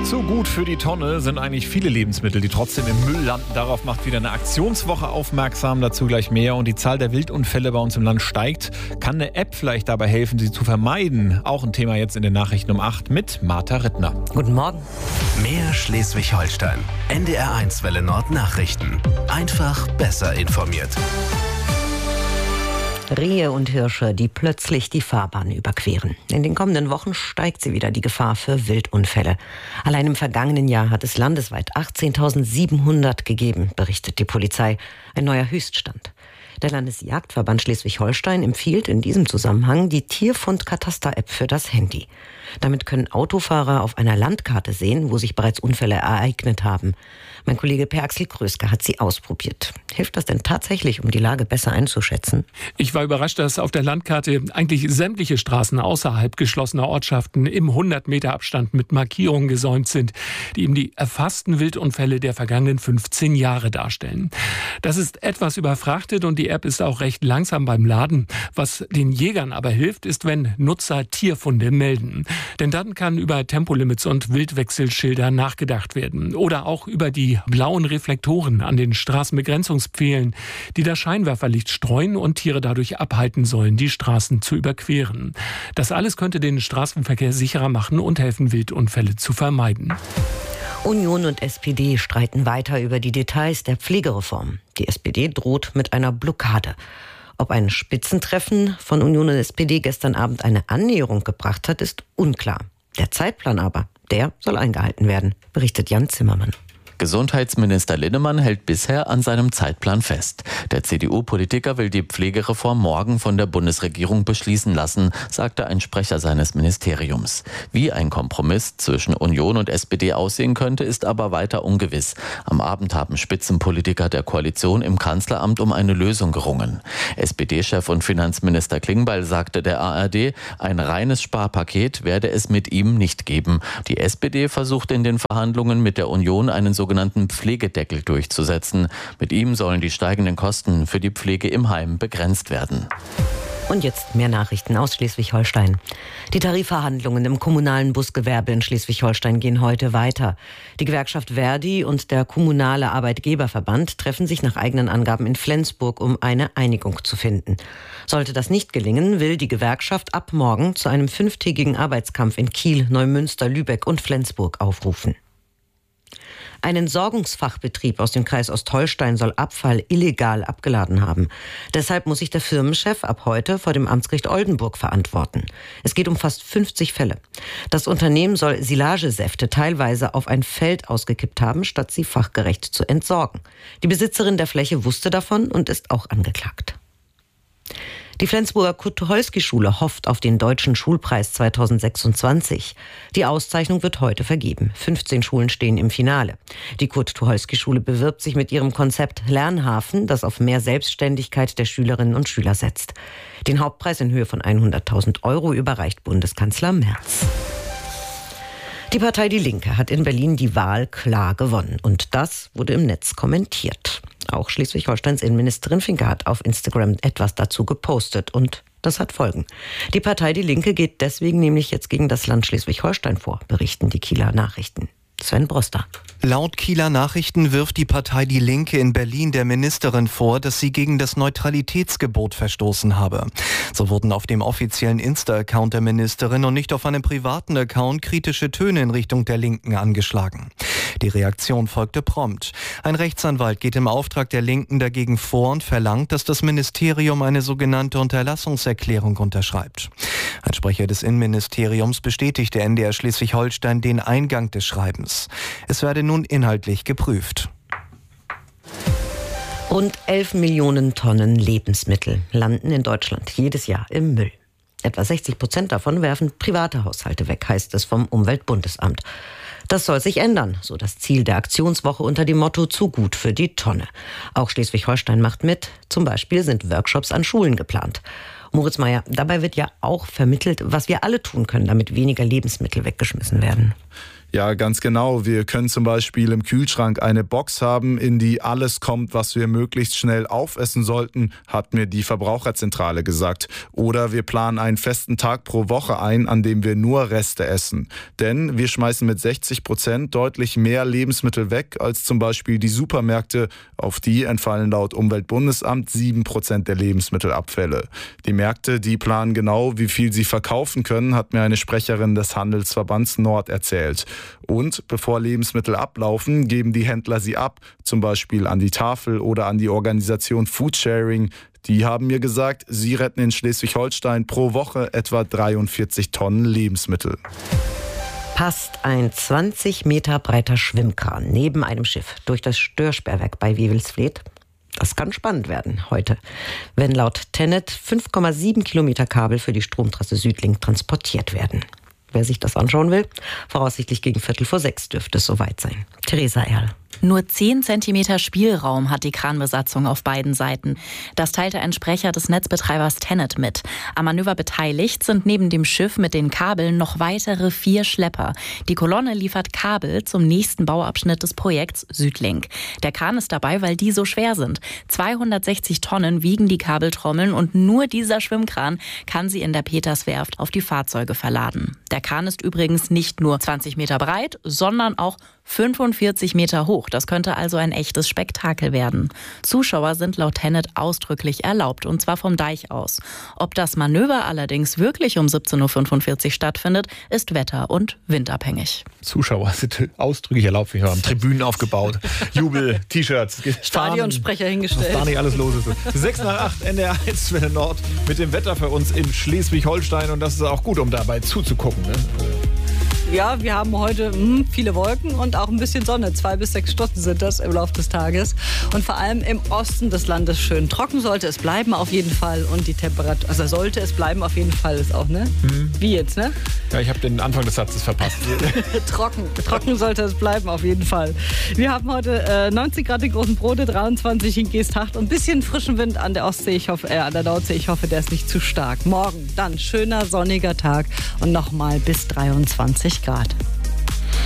Zu gut für die Tonne sind eigentlich viele Lebensmittel, die trotzdem im Müll landen. Darauf macht wieder eine Aktionswoche aufmerksam, dazu gleich mehr. Und die Zahl der Wildunfälle bei uns im Land steigt. Kann eine App vielleicht dabei helfen, sie zu vermeiden? Auch ein Thema jetzt in den Nachrichten um 8 mit Martha Rittner. Guten Morgen. Mehr Schleswig-Holstein. NDR1 Welle Nord Nachrichten. Einfach besser informiert. Rehe und Hirsche, die plötzlich die Fahrbahn überqueren. In den kommenden Wochen steigt sie wieder die Gefahr für Wildunfälle. Allein im vergangenen Jahr hat es landesweit 18.700 gegeben, berichtet die Polizei. Ein neuer Höchststand. Der Landesjagdverband Schleswig-Holstein empfiehlt in diesem Zusammenhang die Tierfund-Kataster-App für das Handy. Damit können Autofahrer auf einer Landkarte sehen, wo sich bereits Unfälle ereignet haben. Mein Kollege Per Axel Kröske hat sie ausprobiert. Hilft das denn tatsächlich, um die Lage besser einzuschätzen? Ich war überrascht, dass auf der Landkarte eigentlich sämtliche Straßen außerhalb geschlossener Ortschaften im 100-Meter-Abstand mit Markierungen gesäumt sind, die eben die erfassten Wildunfälle der vergangenen 15 Jahre darstellen. Das ist etwas überfrachtet und die App ist auch recht langsam beim Laden. Was den Jägern aber hilft, ist, wenn Nutzer Tierfunde melden. Denn dann kann über Tempolimits und Wildwechselschilder nachgedacht werden. Oder auch über die blauen Reflektoren an den Straßenbegrenzungspfählen, die das Scheinwerferlicht streuen und Tiere dadurch abhalten sollen, die Straßen zu überqueren. Das alles könnte den Straßenverkehr sicherer machen und helfen, Wildunfälle zu vermeiden. Union und SPD streiten weiter über die Details der Pflegereform. Die SPD droht mit einer Blockade. Ob ein Spitzentreffen von Union und SPD gestern Abend eine Annäherung gebracht hat, ist unklar. Der Zeitplan aber, der soll eingehalten werden, berichtet Jan Zimmermann. Gesundheitsminister Linnemann hält bisher an seinem Zeitplan fest. Der CDU-Politiker will die Pflegereform morgen von der Bundesregierung beschließen lassen, sagte ein Sprecher seines Ministeriums. Wie ein Kompromiss zwischen Union und SPD aussehen könnte, ist aber weiter ungewiss. Am Abend haben Spitzenpolitiker der Koalition im Kanzleramt um eine Lösung gerungen. SPD-Chef und Finanzminister Klingbeil sagte der ARD, ein reines Sparpaket werde es mit ihm nicht geben. Die SPD versucht in den Verhandlungen mit der Union einen sogenannten Pflegedeckel durchzusetzen. Mit ihm sollen die steigenden Kosten für die Pflege im Heim begrenzt werden. Und jetzt mehr Nachrichten aus Schleswig-Holstein. Die Tarifverhandlungen im kommunalen Busgewerbe in Schleswig-Holstein gehen heute weiter. Die Gewerkschaft Verdi und der kommunale Arbeitgeberverband treffen sich nach eigenen Angaben in Flensburg, um eine Einigung zu finden. Sollte das nicht gelingen, will die Gewerkschaft ab morgen zu einem 5-tägigen Arbeitskampf in Kiel, Neumünster, Lübeck und Flensburg aufrufen. Ein Entsorgungsfachbetrieb aus dem Kreis Ostholstein soll Abfall illegal abgeladen haben. Deshalb muss sich der Firmenchef ab heute vor dem Amtsgericht Oldenburg verantworten. Es geht um fast 50 Fälle. Das Unternehmen soll Silagesäfte teilweise auf ein Feld ausgekippt haben, statt sie fachgerecht zu entsorgen. Die Besitzerin der Fläche wusste davon und ist auch angeklagt. Die Flensburger Kurt-Tucholsky-Schule hofft auf den Deutschen Schulpreis 2026. Die Auszeichnung wird heute vergeben. 15 Schulen stehen im Finale. Die Kurt-Tucholsky-Schule bewirbt sich mit ihrem Konzept Lernhafen, das auf mehr Selbstständigkeit der Schülerinnen und Schüler setzt. Den Hauptpreis in Höhe von 100.000 € überreicht Bundeskanzler Merz. Die Partei Die Linke hat in Berlin die Wahl klar gewonnen. Und das wurde im Netz kommentiert. Auch Schleswig-Holsteins Innenministerin Finke hat auf Instagram etwas dazu gepostet. Und das hat Folgen. Die Partei Die Linke geht deswegen nämlich jetzt gegen das Land Schleswig-Holstein vor, berichten die Kieler Nachrichten. Sven Broster. Laut Kieler Nachrichten wirft die Partei Die Linke in Berlin der Ministerin vor, dass sie gegen das Neutralitätsgebot verstoßen habe. So wurden auf dem offiziellen Insta-Account der Ministerin und nicht auf einem privaten Account kritische Töne in Richtung der Linken angeschlagen. Die Reaktion folgte prompt. Ein Rechtsanwalt geht im Auftrag der Linken dagegen vor und verlangt, dass das Ministerium eine sogenannte Unterlassungserklärung unterschreibt. Ein Sprecher des Innenministeriums bestätigte NDR Schleswig-Holstein den Eingang des Schreibens. Es werde nun inhaltlich geprüft. Rund 11 Millionen Tonnen Lebensmittel landen in Deutschland jedes Jahr im Müll. Etwa 60% davon werfen private Haushalte weg, heißt es vom Umweltbundesamt. Das soll sich ändern, so das Ziel der Aktionswoche unter dem Motto Zu gut für die Tonne. Auch Schleswig-Holstein macht mit. Zum Beispiel sind Workshops an Schulen geplant. Moritz Meyer, dabei wird ja auch vermittelt, was wir alle tun können, damit weniger Lebensmittel weggeschmissen werden. Ja, ganz genau. Wir können zum Beispiel im Kühlschrank eine Box haben, in die alles kommt, was wir möglichst schnell aufessen sollten, hat mir die Verbraucherzentrale gesagt. Oder wir planen einen festen Tag pro Woche ein, an dem wir nur Reste essen. Denn wir schmeißen mit 60% deutlich mehr Lebensmittel weg als zum Beispiel die Supermärkte. Auf die entfallen laut Umweltbundesamt 7% der Lebensmittelabfälle. Die Märkte, die planen genau, wie viel sie verkaufen können, hat mir eine Sprecherin des Handelsverbands Nord erzählt. Und bevor Lebensmittel ablaufen, geben die Händler sie ab, zum Beispiel an die Tafel oder an die Organisation Foodsharing. Die haben mir gesagt, sie retten in Schleswig-Holstein pro Woche etwa 43 Tonnen Lebensmittel. Passt ein 20 Meter breiter Schwimmkran neben einem Schiff durch das Störsperrwerk bei Wewelsfleth? Das kann spannend werden heute, wenn laut TenneT 5,7 Kilometer Kabel für die Stromtrasse Südlink transportiert werden. Wer sich das anschauen will, voraussichtlich gegen 5:45 dürfte es soweit sein. Theresa Erl. Nur 10 Zentimeter Spielraum hat die Kranbesatzung auf beiden Seiten. Das teilte ein Sprecher des Netzbetreibers TenneT mit. Am Manöver beteiligt sind neben dem Schiff mit den Kabeln noch weitere 4 Schlepper. Die Kolonne liefert Kabel zum nächsten Bauabschnitt des Projekts Südlink. Der Kran ist dabei, weil die so schwer sind. 260 Tonnen wiegen die Kabeltrommeln und nur dieser Schwimmkran kann sie in der Peterswerft auf die Fahrzeuge verladen. Der Kran ist übrigens nicht nur 20 Meter breit, sondern auch 45 Meter hoch. Das könnte also ein echtes Spektakel werden. Zuschauer sind laut TenneT ausdrücklich erlaubt, und zwar vom Deich aus. Ob das Manöver allerdings wirklich um 17:45 Uhr stattfindet, ist wetter- und windabhängig. Zuschauer sind ausdrücklich erlaubt. Wir haben Tribünen aufgebaut, Jubel, T-Shirts, Stadionsprecher hingestellt. Was da nicht alles los ist. 6 nach 8, NDR1 Welle Nord mit dem Wetter für uns in Schleswig-Holstein. Und das ist auch gut, um dabei zuzugucken. Ne? Ja, wir haben heute viele Wolken und auch ein bisschen Sonne. 2 bis 6 Stunden sind das im Laufe des Tages. Und vor allem im Osten des Landes schön trocken sollte es bleiben auf jeden Fall. Und die Temperatur, also sollte es bleiben auf jeden Fall ist auch, ne? Wie jetzt, ne? Ja, ich habe den Anfang des Satzes verpasst. Trocken sollte es bleiben auf jeden Fall. Wir haben heute 90 Grad in Großen Brode, 23 in Geesthacht und ein bisschen frischen Wind an der Ostsee, an der Nordsee. Ich hoffe, der ist nicht zu stark. Morgen dann schöner sonniger Tag und nochmal bis 23 Grad.